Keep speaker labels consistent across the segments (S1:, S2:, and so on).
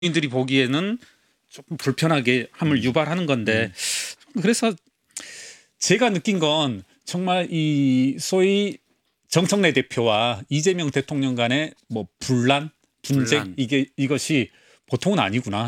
S1: 국민들이 보기에는 조금 불편하게 함을 유발하는 건데 그래서 제가 느낀 건 정말 이 소위 정청래 대표와 이재명 대통령 간의 뭐 분쟁 이것이 보통은 아니구나.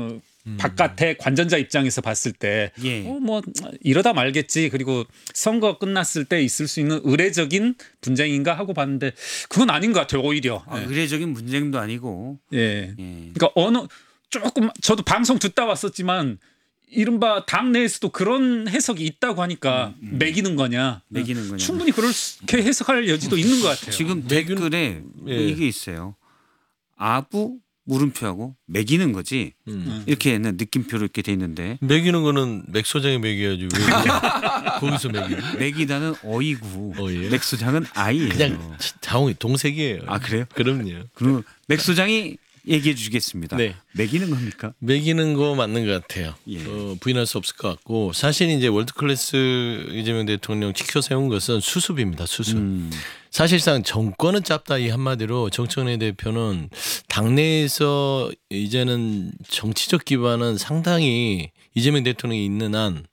S1: 바깥의 관전자 입장에서 봤을 때 뭐 이러다 말겠지. 그리고 선거 끝났을 때 있을 수 있는 의례적인 분쟁인가 하고 봤는데 그건 아닌 것 같아요. 오히려.
S2: 의례적인 분쟁도 아니고.
S1: 그러니까 조금 저도 방송 듣다 왔었지만 이른바 당내에서도 그런 해석이 있다고 하니까 매기는 거냐. 충분히 그렇게 해석할 여지도 있는 것 같아요.
S2: 지금 댓글에 이게 있어요. 아부 물음표하고 매기는 거지. 이렇게는 느낌표로 이렇게 돼 있는데.
S3: 매기는 거는 맥 소장이 매겨야지 왜 거기서 매기는?
S2: 매기다는 어이고 맥 소장은 아이예요.
S3: 그냥 자웅이 동색이에요.
S2: 아 그래요?
S3: 그럼요.
S2: 그럼 맥 소장이 얘기해 주시겠습니다.
S3: 네.
S2: 매기는 겁니까?
S3: 매기는 거 맞는 것 같아요. 부인할 수 없을 것 같고 사실 이제 월드클래스 이재명 대통령 지켜 세운 것은 수습입니다. 수습. 사실상 정권은 짧다 이 한마디로 정청래 대표는 당내에서 이제는 정치적 기반은 상당히 이재명 대통령이 있는 한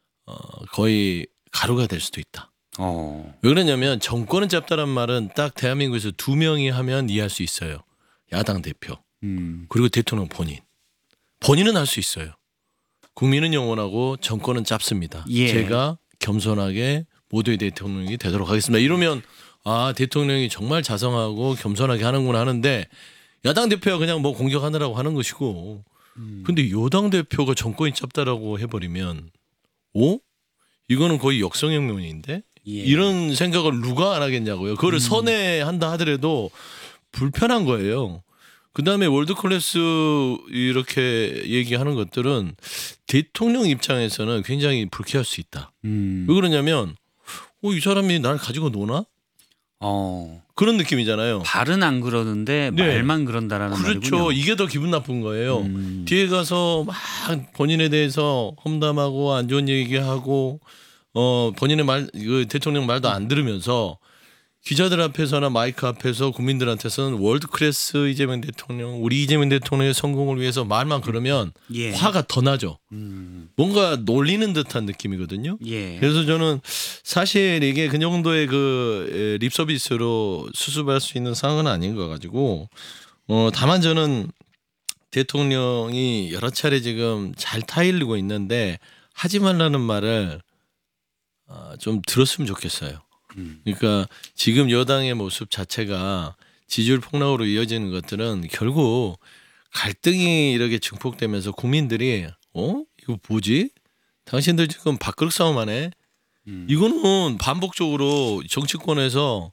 S3: 거의 가루가 될 수도 있다. 왜 그러냐면 정권은 짧다란 말은 딱 대한민국에서 2명이 하면 이해할 수 있어요. 야당 대표 그리고 대통령 본인은 할 수 있어요. 국민은 영원하고 정권은 짧습니다. 제가 겸손하게 모두의 대통령이 되도록 하겠습니다. 이러면 아 대통령이 정말 자성하고 겸손하게 하는구나 하는데 야당 대표가 그냥 뭐 공격하느라고 하는 것이고 근데 여당 대표가 정권이 짧다라고 해버리면 이거는 거의 역성혁명인데 이런 생각을 누가 안 하겠냐고요. 그거를 선회한다 하더라도 불편한 거예요. 그다음에 월드클래스 이렇게 얘기하는 것들은 대통령 입장에서는 굉장히 불쾌할 수 있다. 왜 그러냐면 이 사람이 날 가지고 노나? 그런 느낌이잖아요.
S2: 발은 안 그러는데 말만 그런다라는
S3: 그렇죠.
S2: 말이군요.
S3: 이게 더 기분 나쁜 거예요. 뒤에 가서 막 본인에 대해서 험담하고 안 좋은 얘기하고 본인의 대통령 말도 안 들으면서 기자들 앞에서나 마이크 앞에서 국민들한테서는 월드클래스 이재명 대통령 우리 이재명 대통령의 성공을 위해서 말만 그러면 화가 더 나죠. 뭔가 놀리는 듯한 느낌이거든요. 그래서 저는 사실 이게 그 정도의 그 립서비스로 수습할 수 있는 상황은 아닌 것 가지고 다만 저는 대통령이 여러 차례 지금 잘 타일리고 있는데 하지 말라는 말을 좀 들었으면 좋겠어요. 그러니까 지금 여당의 모습 자체가 지지율 폭락으로 이어지는 것들은 결국 갈등이 이렇게 증폭되면서 국민들이 이거 뭐지? 당신들 지금 밥그릇 싸움하네. 이거는 반복적으로 정치권에서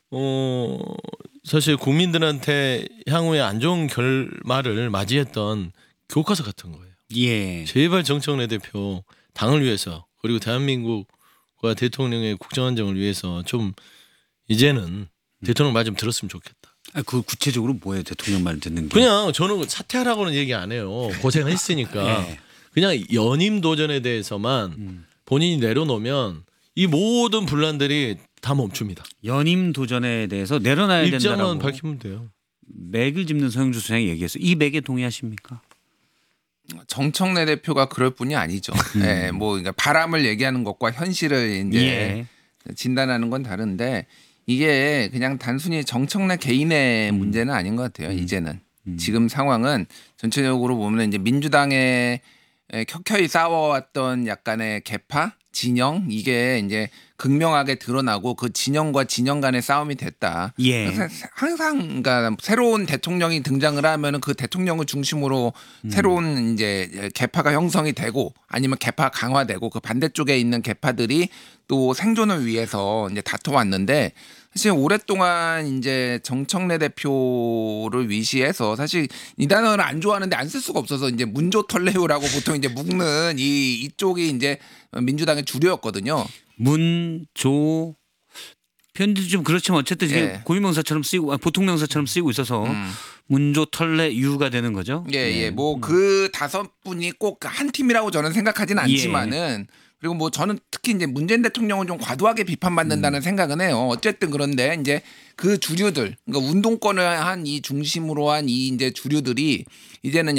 S3: 사실 국민들한테 향후에 안 좋은 결말을 맞이했던 교과서 같은 거예요. 제발 정청래 대표 당을 위해서 그리고 대한민국 대통령의 국정안정을 위해서 좀 이제는 대통령 말 좀 들었으면 좋겠다.
S2: 그 구체적으로 뭐예요? 대통령 말 듣는 게?
S3: 그냥 저는 사퇴하라고는 얘기 안 해요. 고생했으니까. 그냥 연임 도전에 대해서만 본인이 내려놓으면 이 모든 분란들이 다 멈춥니다.
S2: 연임 도전에 대해서 내려놔야 된다라고.
S3: 입장만 밝히면 돼요.
S2: 맥을 짚는 서영주 소장이 얘기했어요. 이 맥에 동의하십니까?
S4: 정청래 대표가 그럴 뿐이 아니죠. 뭐 그러니까 바람을 얘기하는 것과 현실을 이제 진단하는 건 다른데 이게 그냥 단순히 정청래 개인의 문제는 아닌 것 같아요. 이제는 지금 상황은 전체적으로 보면 이제 민주당에 켜켜이 싸워왔던 약간의 계파 진영 이게 이제 극명하게 드러나고 그 진영과 진영 간의 싸움이 됐다. 항상 그러니까 새로운 대통령이 등장을 하면은 그 대통령을 중심으로 새로운 이제 계파가 형성이 되고 아니면 계파 강화되고 그 반대쪽에 있는 계파들이 또 생존을 위해서 이제 다퉈왔는데 사실 오랫동안 이제 정청래 대표를 위시해서 사실 이 단어를 안 좋아하는데 안 쓸 수가 없어서 이제 문조털레우라고 보통 이제 묶는 이쪽이 이제 민주당의 주류였거든요.
S2: 문조 편도 좀 그렇지만 어쨌든 지금 고유명사처럼 쓰이고 보통명사처럼 쓰이고 있어서 문조털레유가 되는 거죠.
S4: 뭐 그 5분이 꼭 한 팀이라고 저는 생각하진 않지만은 그리고 뭐 저는 특히 이제 문재인 대통령은 좀 과도하게 비판받는다는 생각은 해요. 어쨌든 그런데 이제 그 주류들, 그러니까 운동권을 한 이 중심으로 한 이 이제 주류들이 이제는